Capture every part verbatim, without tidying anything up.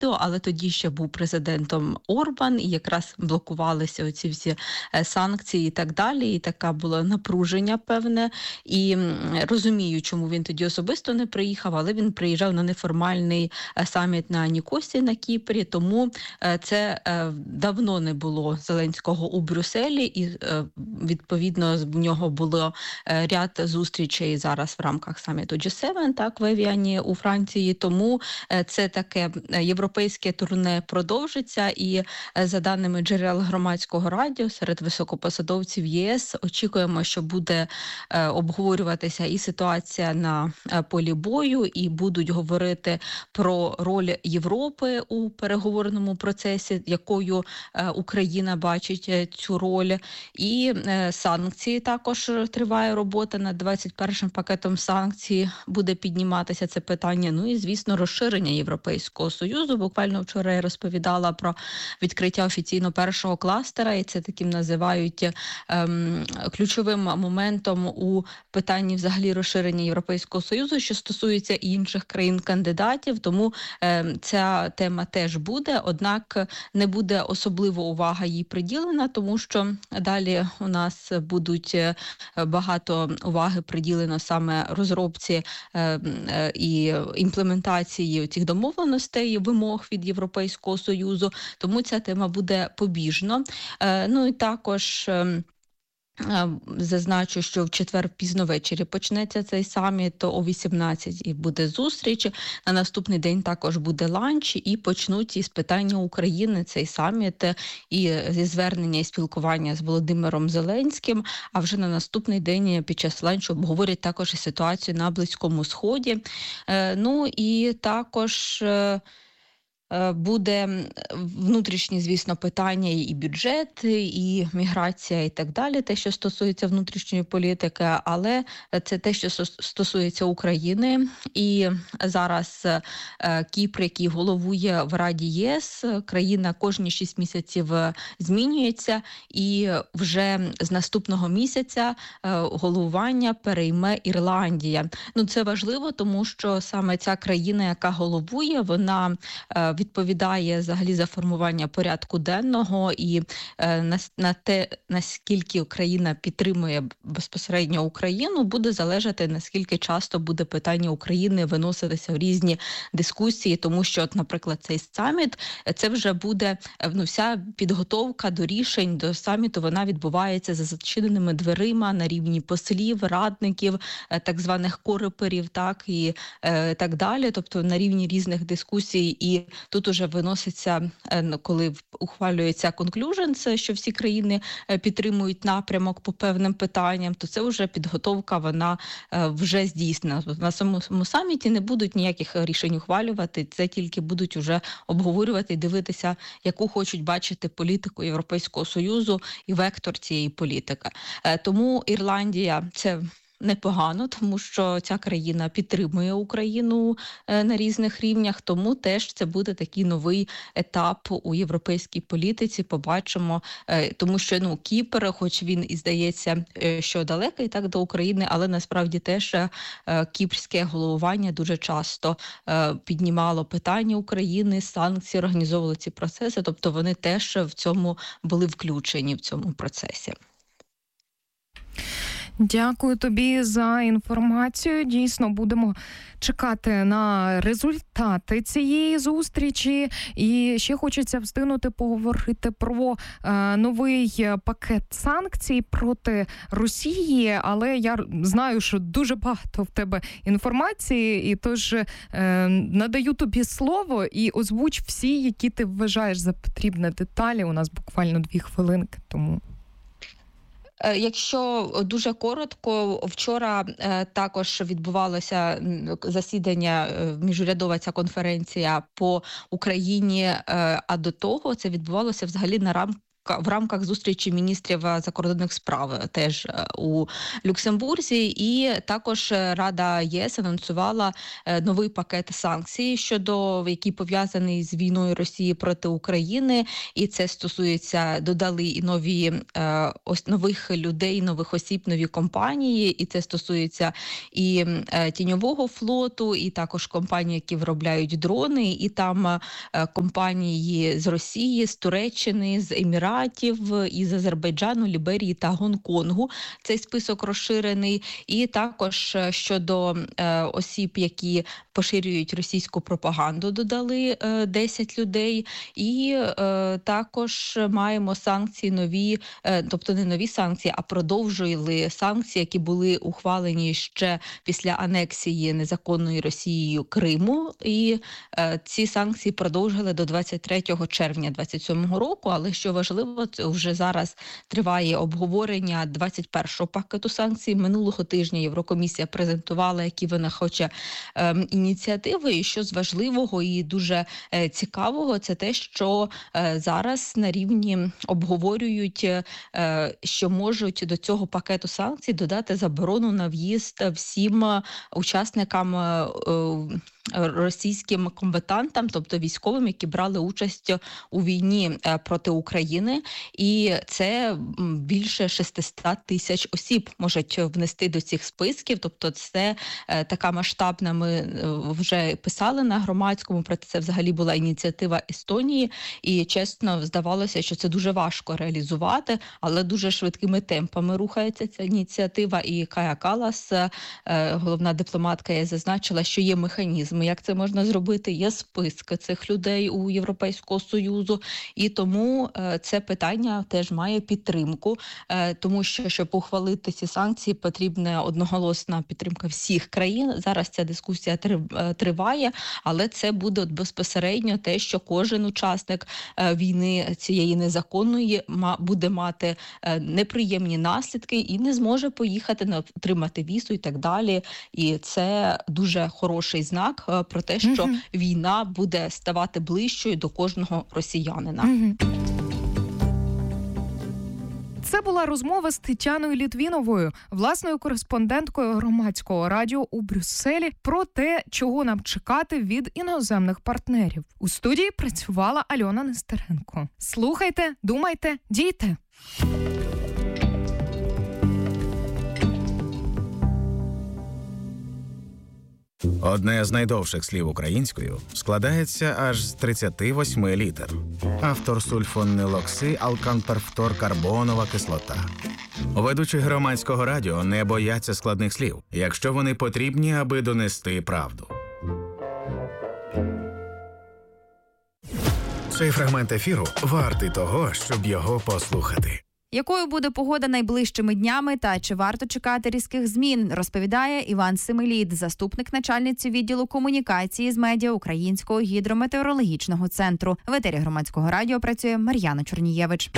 але тоді ще був президентом Орбан, і якраз блокувалися оці всі санкції і так далі. І така було напруження певне. І розумію, чому він тоді особисто не приїхав, але він приїжджав на неформальний саміт на Нікосі на Кіпрі, тому це давно не було Зеленського у Брюсселі, і відповідно в нього було ряд зустрічей зараз в рамках саміту джі севен, так, в Евіані у Франції, тому це таке європейське турне продовжиться, і за даними джерел громадського радіо серед високопосадовців ЄС очікуємо, що буде обговорюватися і ситуація на полі бою, і будуть говорити про роль Європи у переговорному процесі, якою Україна бачить цю роль, і санкції також триває робота над двадцять першим пакетом санкцій, буде підніматися це питання. Ну і, звісно, розширення Європейського Союзу. Буквально вчора я розповідала про відкриття офіційно першого кластера, і це таким називають ем, ключовим моментом у питанні взагалі розширення Європейського Союзу, що стосується інших країн-кандидатів, тому ем, ця тема теж буде, однак не буде особливо увага їй приділена, тому що далі у нас будуть багато уваги приділено саме розробці е, е, і імплементації цих домовленостей, вимог від Європейського Союзу, тому ця тема буде побіжно. Е, ну і також е, зазначу, що в четвер пізно ввечері почнеться цей саміт, о вісімнадцятій буде зустріч, на наступний день також буде ланч, і почнуть із питання України цей саміт, і зі звернення і спілкування з Володимиром Зеленським, а вже на наступний день під час ланчу обговорять також і ситуацію на Близькому Сході. Ну і також буде внутрішні, звісно, питання і бюджет, і міграція, і так далі, те, що стосується внутрішньої політики, але це те, що стосується України. І зараз Кіпр, який головує в Раді ЄС, країна кожні шість місяців змінюється, і вже з наступного місяця головування перейме Ірландія. Ну, це важливо, тому що саме ця країна, яка головує, вона відповідає взагалі за формування порядку денного, і е, на, на те, наскільки Україна підтримує безпосередньо Україну, буде залежати, наскільки часто буде питання України виноситися в різні дискусії, тому що, от, наприклад, цей саміт, це вже буде, ну, вся підготовка до рішень, до саміту, вона відбувається за зачиненими дверима на рівні послів, радників, так званих кореперів, так, і е, так далі, тобто на рівні різних дискусій, і тут уже виноситься, коли ухвалюється conclusions, що всі країни підтримують напрямок по певним питанням, то це вже підготовка, вона вже здійснена. На самому саміті не будуть ніяких рішень ухвалювати, це тільки будуть вже обговорювати і дивитися, яку хочуть бачити політику Європейського Союзу і вектор цієї політики. Тому Ірландія – це непогано, тому що ця країна підтримує Україну на різних рівнях, тому теж це буде такий новий етап у європейській політиці, побачимо, тому що, ну, Кіпр, хоч він і здається, що далекий так до України, але насправді теж кіпрське головування дуже часто піднімало питання України, санкції, організовували ці процеси, тобто вони теж в цьому були включені, в цьому процесі. Дякую тобі за інформацію. Дійсно, будемо чекати на результати цієї зустрічі. І ще хочеться встигнути поговорити про е, новий пакет санкцій проти Росії. Але я знаю, що дуже багато в тебе інформації, і тож е, надаю тобі слово і озвуч всі, які ти вважаєш за потрібне деталі. У нас буквально дві хвилинки тому. Якщо дуже коротко, вчора е, також відбувалося засідання, е, міжурядова ця конференція по Україні, е, а до того це відбувалося взагалі на рам в рамках зустрічі міністрів закордонних справ теж у Люксембурзі, і також Рада ЄС анонсувала новий пакет санкцій, щодо який пов'язаний з війною Росії проти України, і це стосується, додали і нові ось нових людей, нових осіб, нові компанії, і це стосується і тіньового флоту, і також компаній, які виробляють дрони, і там компанії з Росії, з Туреччини, з Еміратів, із Азербайджану, Ліберії та Гонконгу. Цей список розширений. І також щодо е, осіб, які поширюють російську пропаганду, додали е, десять людей. І е, також маємо санкції нові, е, тобто не нові санкції, а продовжували санкції, які були ухвалені ще після анексії незаконної Росією Криму. І е, ці санкції продовжили до двадцять третього червня двадцять сьомого року, але що важливо, вже зараз триває обговорення двадцять першого пакету санкцій. Минулого тижня Єврокомісія презентувала, які вона хоче е, ініціативи. І що з важливого і дуже е, цікавого, це те, що е, зараз на рівні обговорюють, е, що можуть до цього пакету санкцій додати заборону на в'їзд всім учасникам е, російським комбатантам, тобто військовим, які брали участь у війні проти України. І це більше шістсот тисяч осіб можуть внести до цих списків. Тобто це така масштабна, ми вже писали на громадському, проте це взагалі була ініціатива Естонії. І чесно, здавалося, що це дуже важко реалізувати, але дуже швидкими темпами рухається ця ініціатива. І Кая Калас, головна дипломатка, я зазначила, що є механізм, як це можна зробити, є списки цих людей у Європейського Союзу, і тому е, це питання теж має підтримку, е, тому що, щоб ухвалити ці санкції, потрібна одноголосна підтримка всіх країн. Зараз ця дискусія триває, але це буде от безпосередньо те, що кожен учасник е, війни цієї незаконної ма, буде мати е, неприємні наслідки і не зможе поїхати, не отримати візу і так далі. І це дуже хороший знак про те, що угу. війна буде ставати ближчою до кожного росіянина. Угу. Це була розмова з Тетяною Літвіновою, власною кореспонденткою громадського радіо у Брюсселі, про те, чого нам чекати від іноземних партнерів. У студії працювала Альона Нестеренко. Слухайте, думайте, дійте! Одне з найдовших слів українською складається аж з тридцяти восьми літер. Автор сульфонилокси алканперфторкарбонова кислота. Ведучі громадського радіо не бояться складних слів, якщо вони потрібні, аби донести правду. Цей фрагмент ефіру вартий того, щоб його послухати. Якою буде погода найближчими днями та чи варто чекати різких змін, розповідає Іван Семелід, заступник начальниці відділу комунікації з медіа Українського гідрометеорологічного центру. В етері громадського радіо працює Мар'яна Чорнієвич.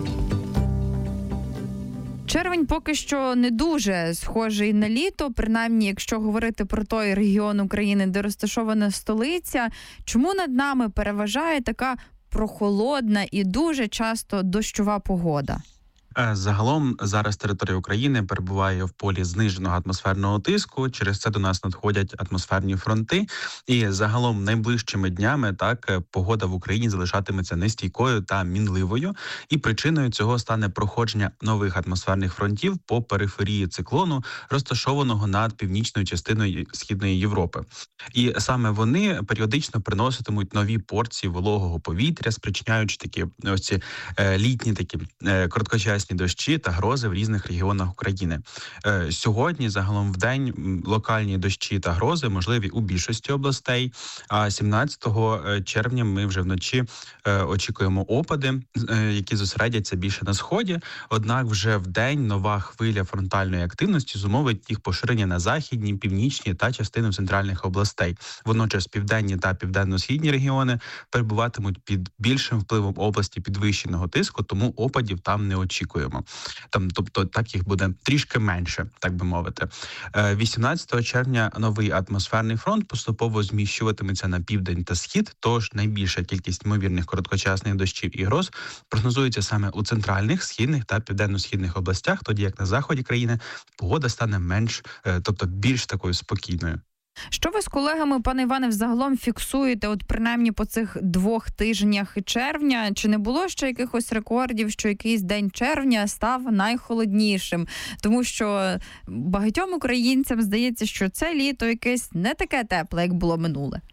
Червень поки що не дуже схожий на літо, принаймні, якщо говорити про той регіон України, де розташована столиця. Чому над нами переважає така прохолодна і дуже часто дощова погода? Загалом зараз територія України перебуває в полі зниженого атмосферного тиску, через це до нас надходять атмосферні фронти, і загалом найближчими днями так погода в Україні залишатиметься нестійкою та мінливою, і причиною цього стане проходження нових атмосферних фронтів по периферії циклону, розташованого над північною частиною Східної Європи. І саме вони періодично приноситимуть нові порції вологого повітря, спричиняючи такі ось ці е, літні такі е, короткочасні дощі та грози в різних регіонах України. Е, сьогодні загалом в день локальні дощі та грози можливі у більшості областей, а сімнадцятого червня ми вже вночі е, очікуємо опади, е, які зосередяться більше на сході, однак вже в день нова хвиля фронтальної активності зумовить їх поширення на західні, північні та частину центральних областей. Водночас південні та південно-східні регіони перебуватимуть під більшим впливом області підвищеного тиску, тому опадів там не очікуємо. очікуємо. Там, тобто, так їх буде трішки менше, так би мовити. вісімнадцятого червня новий атмосферний фронт поступово зміщуватиметься на південь та схід, тож найбільша кількість ймовірних короткочасних дощів і гроз прогнозується саме у центральних, східних та південно-східних областях, тоді як на заході країни погода стане менш, тобто більш такою спокійною. Що ви з колегами, пане Іване, взагалом фіксуєте, от принаймні по цих двох тижнях червня? Чи не було ще якихось рекордів, що якийсь день червня став найхолоднішим? Тому що багатьом українцям здається, що це літо якесь не таке тепле, як було минуле.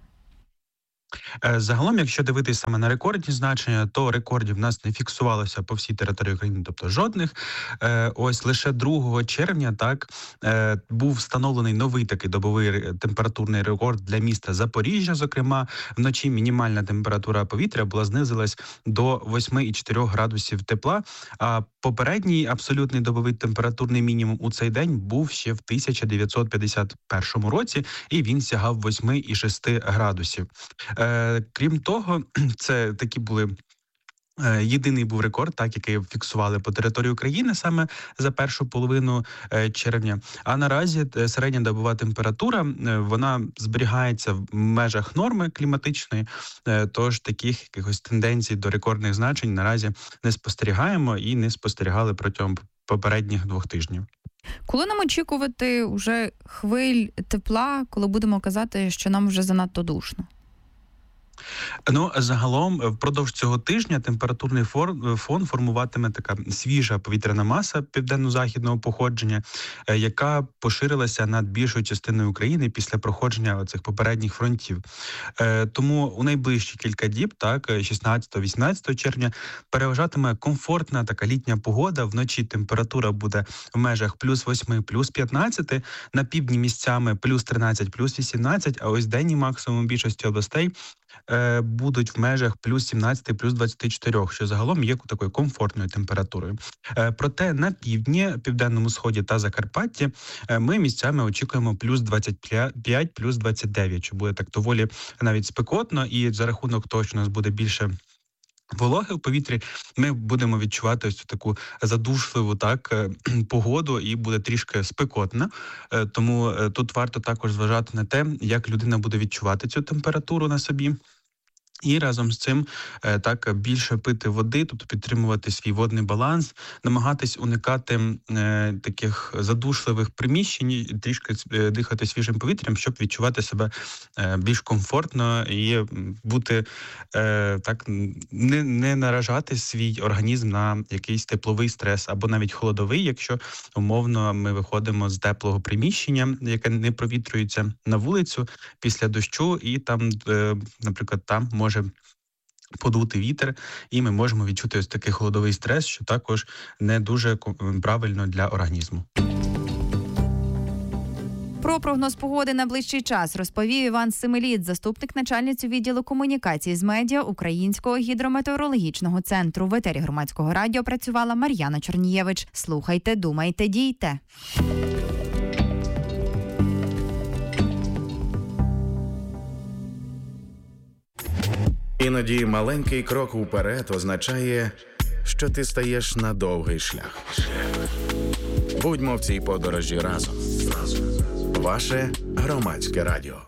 Загалом, якщо дивитись саме на рекордні значення, то рекордів в нас не фіксувалося по всій території України, тобто жодних. Ось лише другого червня так був встановлений новий такий добовий температурний рекорд для міста Запоріжжя. Зокрема, вночі мінімальна температура повітря була знизилась до восьми цілих чотирьох градусів тепла, а попередній абсолютний добовий температурний мінімум у цей день був ще в тисяча дев'ятсот п'ятдесят першому році, і він сягав восьми цілих шести градусів. Е, крім того, це такі були е, єдиний був рекорд, так, який фіксували по території України саме за першу половину е, червня. А наразі е, середня добова температура, е, вона зберігається в межах норми кліматичної, е, тож таких якихось тенденцій до рекордних значень наразі не спостерігаємо і не спостерігали протягом попередніх двох тижнів. Коли нам очікувати вже хвиль тепла, коли будемо казати, що нам вже занадто душно? Ну, загалом, впродовж цього тижня температурний фон формуватиме така свіжа повітряна маса південно-західного походження, яка поширилася над більшою частиною України після проходження оцих попередніх фронтів. Тому у найближчі кілька діб, так, шістнадцятого-вісімнадцятого червня, переважатиме комфортна така літня погода. Вночі температура буде в межах плюс восьми, плюс п'ятнадцяти, на півдні місцями плюс тринадцять, плюс вісімнадцять, а ось денні максимум більшості областей будуть в межах плюс сімнадцяти, плюс двадцяти чотирьох, що загалом є такою комфортною температурою. Проте на півдні, південному сході та Закарпатті ми місцями очікуємо плюс двадцять п'ять, плюс двадцять дев'ять, що буде так доволі навіть спекотно, і за рахунок того, що у нас буде більше вологи в повітрі, ми будемо відчувати ось таку задушливу так погоду, і буде трішки спекотно. Тому тут варто також зважати на те, як людина буде відчувати цю температуру на собі. І разом з цим так більше пити води, тобто підтримувати свій водний баланс, намагатись уникати е, таких задушливих приміщень, трішки дихати свіжим повітрям, щоб відчувати себе е, більш комфортно і бути е, так не, не наражати свій організм на якийсь тепловий стрес або навіть холодовий, якщо умовно ми виходимо з теплого приміщення, яке не провітрюється, на вулицю після дощу, і там, е, наприклад, там може може подути вітер, і ми можемо відчути ось такий холодовий стрес, що також не дуже правильно для організму. Про прогноз погоди на ближчий час розповів Іван Семеліт, заступник начальниці відділу комунікації з медіа Українського гідрометеорологічного центру. В етері Громадського радіо працювала Мар'яна Чорнієвич. Слухайте, думайте, дійте. Іноді маленький крок уперед означає, що ти стаєш на довгий шлях. Будьмо в цій подорожі разом. Ваше Громадське радіо.